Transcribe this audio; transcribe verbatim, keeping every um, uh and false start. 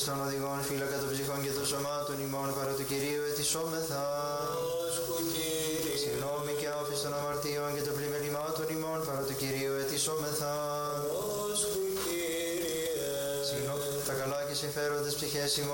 των οδηγών φύλακα των ψυχών και των σωμάτων ημών παρά του Κυρίου ετισόμεθα. Συγγνώμη και άφηση των αμαρτίων και των πλημελημάτων ημών παρά του Κυρίου ετισόμεθα. Συγγνώμη τα καλά και συμφέροντες ψυχές ημών